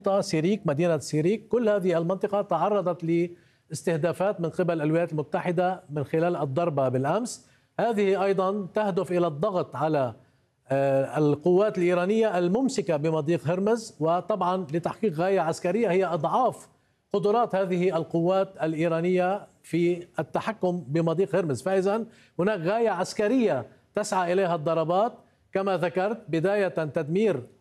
سيريك، مدينة سيريك، كل هذه المنطقة تعرضت لاستهدافات من قبل الولايات المتحدة من خلال الضربة بالأمس. هذه أيضا تهدف إلى الضغط على القوات الإيرانية الممسكة بمضيق هرمز، وطبعا لتحقيق غاية عسكرية هي أضعاف قدرات هذه القوات الإيرانية في التحكم بمضيق هرمز. فإذا هناك غاية عسكرية تسعى إليها الضربات كما ذكرت، بداية تدمير